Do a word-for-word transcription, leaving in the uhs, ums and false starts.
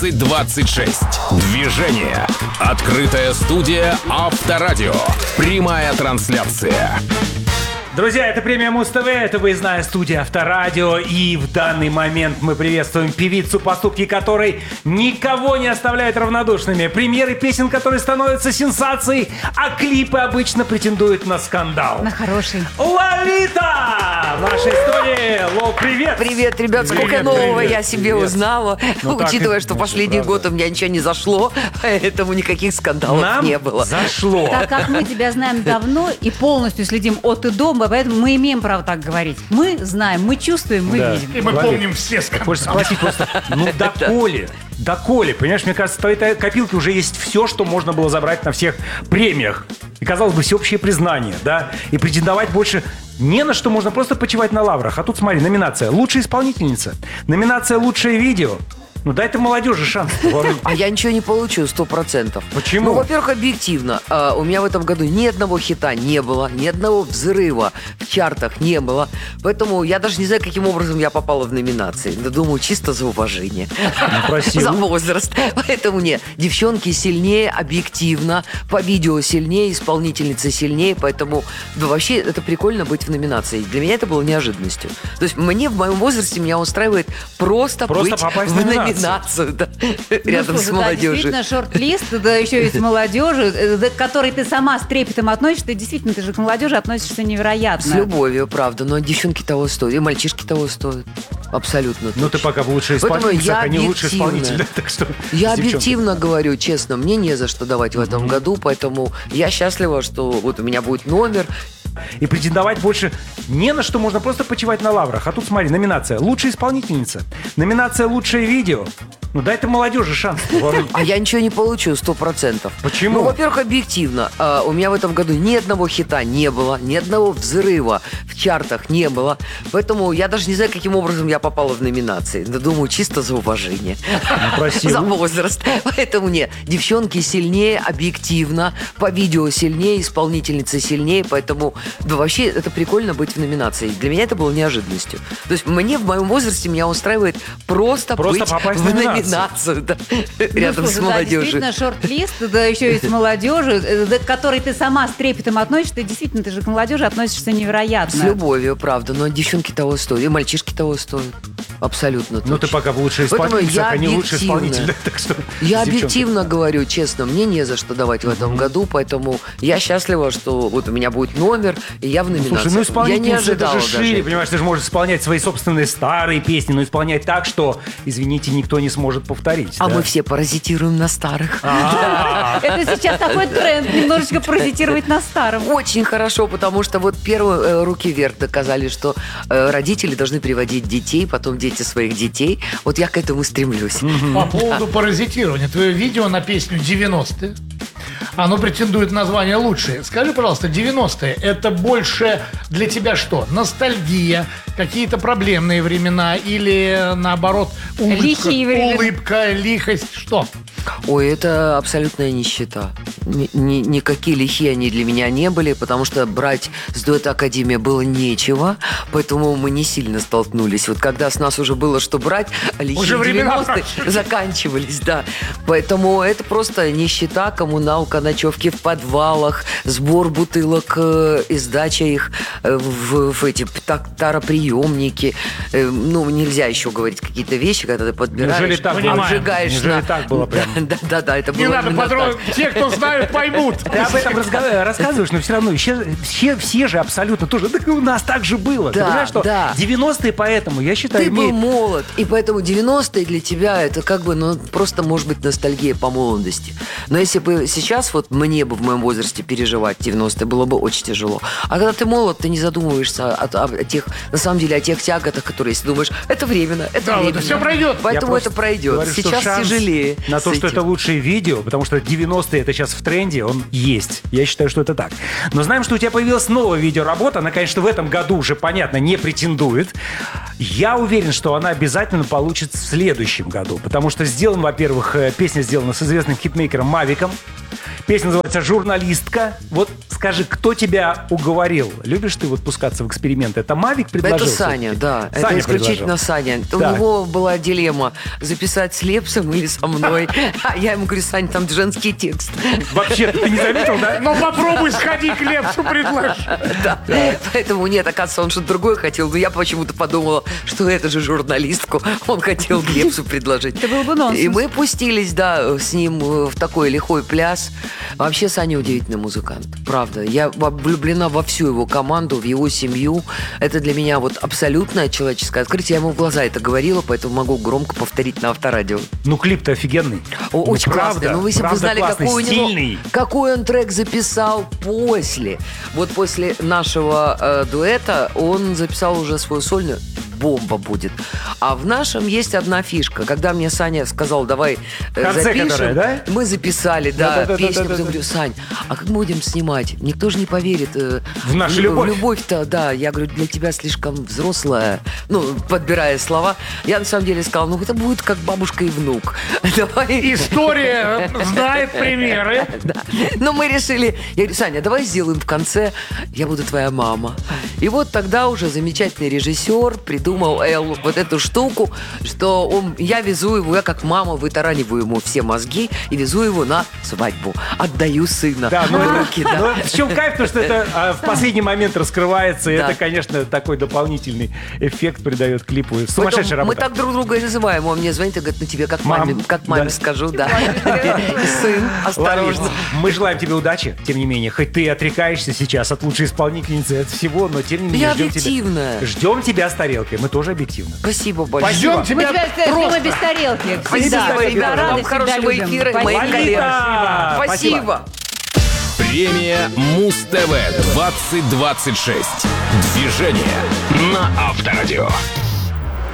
двадцать двадцать шесть. Движение. Открытая студия Авторадио. Прямая трансляция. Друзья, это премия Муз-ТВ, это выездная студия Авторадио, и в данный момент мы приветствуем певицу, поступки которой никого не оставляют равнодушными, премьеры песен, которые становятся сенсацией, а клипы обычно претендуют на скандал. На хороший. Лолита! В нашей студии. Лол, привет! Привет, ребят, сколько Привет, нового привет, я себе привет. узнала, Ну, учитывая, так, что ну, последний правда. год у меня ничего не зашло, поэтому никаких скандалов Нам не было. зашло. Так как мы тебя знаем давно и полностью следим от и до, поэтому мы имеем право так говорить. Мы знаем, мы чувствуем, мы Да. видим. И мы Владимир, помним все скандалы. Хочется спросить просто, ну доколе? Доколе? Понимаешь, мне кажется, в твоей копилке уже есть все, что можно было забрать на всех премиях. И, казалось бы, всеобщее признание, да? И претендовать больше не на что, можно просто почивать на лаврах. А тут, смотри, номинация «Лучшая исполнительница», номинация «Лучшее видео». Ну дай ты молодежи шанс. А я ничего не получу, сто процентов. Почему? Ну, во-первых, объективно. э, У меня в этом году ни одного хита не было, ни одного взрыва в чартах не было. Поэтому я даже не знаю, каким образом я попала в номинации. Но думаю, чисто за уважение. просил. За возраст. Поэтому нет. Девчонки сильнее, объективно. По видео сильнее, исполнительницы сильнее. Поэтому да, вообще это прикольно быть в номинации. Для меня это было неожиданностью. То есть мне в моем возрасте меня устраивает просто, Просто быть попасть в в номинацию. номинацию, да, Ну, рядом слушай, с да, молодежью. действительно, шорт-лист, да, еще и с молодежью, э, да, к которой ты сама с трепетом относишься. Ты действительно, ты же к молодежи относишься невероятно. С любовью, правда. Но девчонки того стоят, и мальчишки того стоят. Абсолютно. Ну ты точно. пока бы лучшая Поэтому исполнительница, я а не лучший объективно. исполнитель. Да, так что Я с девчонками. объективно говорю, честно, мне не за что давать в этом году, поэтому я счастлива, что вот у меня будет номер. И претендовать больше не на что, можно просто почивать на лаврах. А тут, смотри, номинация «Лучшая исполнительница», номинация «Лучшее видео». Ну дай ты молодежи шанс. А я ничего не получу, сто процентов. Почему? Ну, во-первых, объективно. э, У меня в этом году ни одного хита не было, ни одного взрыва в чартах не было. Поэтому я даже не знаю, каким образом я попала в номинации. Но думаю, чисто за уважение. просил. За возраст. Поэтому нет. Девчонки сильнее, объективно. По видео сильнее, исполнительницы сильнее. Поэтому да, вообще это прикольно быть в номинации. Для меня это было неожиданностью. То есть мне в моем возрасте меня устраивает просто, Просто быть попасть в в номинацию. номинацию, да, Ну, рядом слушай, с да, молодежью. действительно, шорт-лист, да, еще и с молодежью, э, да, к которой ты сама с трепетом относишься. Ты действительно, ты же к молодежи относишься невероятно. С любовью, правда. Но девчонки того стоят, и мальчишки того стоят. Абсолютно Ну ты точно. пока бы лучшая Поэтому исполнительница, я а не лучший объективно. исполнитель. Да, так что Я с девчонками. объективно говорю, честно, мне не за что давать в этом году, поэтому я счастлива, что вот у меня будет номер, и я в номинации. Слушай, ну я не исполнительница это ожидала же шире, даже. понимаешь, ты же можешь исполнять свои собственные старые песни, но исполнять так, что, извините, никто не сможет повторить. А да? мы все паразитируем на старых. А, Это сейчас такой тренд, немножечко паразитировать на старом. Очень хорошо, потому что вот первые э, руки вверх доказали, что э, родители должны приводить детей, потом дети своих детей. Вот я к этому стремлюсь. По поводу паразитирования. Твое видео на песню девяностые. Оно претендует на звание «Лучшее». Скажи, пожалуйста, девяностые – это больше для тебя что? Ностальгия, какие-то проблемные времена или, наоборот, улыбка, Лихие времена. улыбка, лихость? Что? Ой, это абсолютная нищета. Ни- ни- никакие лихие они для меня не были, потому что брать с дуэт Академии было нечего, поэтому мы не сильно столкнулись. Вот когда с нас уже было что брать, лихие Уже времена девяностые прошли. заканчивались, да. Поэтому это просто нищета, коммуналка, ночевки в подвалах, сбор бутылок э, и сдача их э, в, в эти так- тароприемники. Э, ну, нельзя еще говорить какие-то вещи, когда ты подбираешь, Неужели так было? обжигаешь Неужели на- так было прям? Да, да, да, это было Не надо именно подробно. так. Те, кто знают, поймут. Ты об этом разга- рассказываешь, но все равно все, все, все же абсолютно тоже. Так у нас так же было. Ты Да, понимаешь, что да. девяностые поэтому, я считаю, Ты был имеют- молод, и поэтому девяностые для тебя это как бы, ну, просто может быть ностальгия по молодости. Но если бы сейчас вот мне бы в моем возрасте переживать девяностые, было бы очень тяжело. А когда ты молод, ты не задумываешься о, о- о тех, на самом деле, о тех тяготах, которые, если думаешь, это временно, это Да, вот временно. всё пройдет. Поэтому Я это просто пройдет. говорю, что Сейчас шанс тяжелее. на то, с что этим. это лучшее видео, потому что девяностые это сейчас в тренде, он есть. Я считаю, что это так. Но знаем, что у тебя появилась новая видеоработа. Она, конечно, в этом году уже, понятно, не претендует. Я уверен, что она обязательно получится в следующем году. Потому что сделан, во-первых, э, песня сделана с известным хитмейкером Мавиком. Песня называется «Журналистка». Вот скажи, кто тебя уговорил? Любишь ты вот пускаться в эксперименты? Это Мавик предложил? Это Саня, да. Саня это исключительно предложил. Саня. У Так. него была дилемма, записать с Лепсом или со мной. А я ему говорю: Сань, там женский текст. Вообще, ты не заметил, да? Ну попробуй сходи к Лепсу, предложи. Да. Поэтому нет, оказывается, он что-то другое хотел. Но я почему-то подумала, что это же журналистку. Он хотел Лепсу предложить. Это был бы нонсенс. И мы пустились, да, с ним в такой лихой пляс. Вообще, Саня удивительный музыкант. Правда. Я влюблена во всю его команду, в его семью. Это для меня вот абсолютное человеческое открытие. Я ему в глаза это говорила, поэтому могу громко повторить на авторадио. Ну, клип-то офигенный. О, Ну, очень правда, классный. Ну, вы, если бы вы правда знали, классный, какой, у него, стильный. какой он трек записал после. Вот после нашего э, дуэта он записал уже свою сольную. Бомба будет. А в нашем есть одна фишка. Когда мне Саня сказал, давай э, конце запишем, которая, да? мы записали, да, Да-да-да-да-да-да. песню. Потом говорю: Сань, а как мы будем снимать? Никто же не поверит. э, В нашу в- любовь. В любовь-то, да. Я говорю, для тебя слишком взрослая. Ну, подбирая слова. Я на самом деле сказала, ну, это будет как бабушка и внук. Давай. История знает примеры. Да. Но мы решили, я говорю: Саня, давай сделаем в конце «Я буду твоя мама». И вот тогда уже замечательный режиссер придумал Эл вот эту штуку, что он, я везу его, я как мама вытараниваю ему все мозги и везу его на свадьбу. Отдаю сына Да, в ну, это- руки, да. ну, в чем кайф, потому что это а, в последний момент раскрывается, и Да. это, конечно, такой дополнительный эффект придает клипу. Сумасшедшая Потом работа. мы так друг друга и называем. Он мне звонит и говорит: ну тебе как Мам, маме, как маме да. скажу, да. Сын, осторожно. Ларис, мы желаем тебе удачи, тем не менее. Хоть ты отрекаешься сейчас от лучшей исполнительницы, от всего, но тем не менее Я ждем объективная. тебя. Ждем тебя с тарелкой. Мы тоже объективно. Спасибо большое. Ждем Мы тебя тебя ждем просто. без тарелки. Всегда. Спасибо, Всегда ребята. рады, Вам всегда хорошего любим. эфира и Спасибо. моим коллегам. Спасибо. Спасибо. Премия Муз-ТВ двадцать двадцать шесть. Движение на Авторадио.